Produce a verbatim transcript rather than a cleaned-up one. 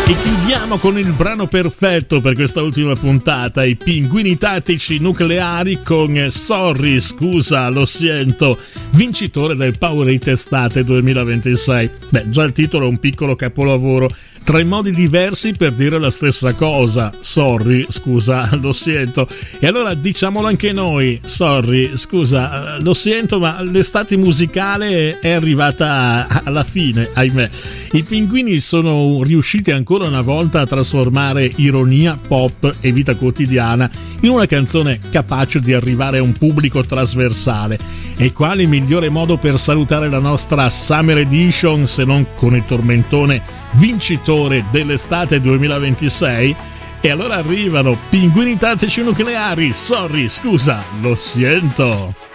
E chiudiamo con il brano perfetto per questa ultima puntata, i Pinguini Tattici Nucleari con Sorry, scusa, lo sento, vincitore del Powerhit Estate duemilaventisei. Beh, già il titolo è un piccolo capolavoro, tre modi diversi per dire la stessa cosa. Sorry, scusa, lo sento. E allora diciamolo anche noi, sorry, scusa, lo sento, ma l'estate musicale è arrivata alla fine, ahimè. I Pinguini sono riusciti ancora una volta a trasformare ironia, pop e vita quotidiana in una canzone capace di arrivare a un pubblico trasversale. E quale migliore modo per salutare la nostra Summer Edition se non con il tormentone vincitore dell'estate duemilaventisei? E allora arrivano Pinguini Tattici Nucleari, sorry, scusa, lo sento.